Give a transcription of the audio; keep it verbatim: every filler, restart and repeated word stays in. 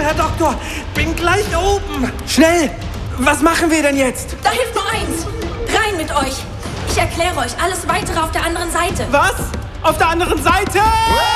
Herr Doktor. Bin gleich oben. Schnell! Was machen wir denn jetzt? Da hilft nur eins. Rein mit euch. Ich erkläre euch alles Weitere auf der anderen Seite. Was? Auf der anderen Seite?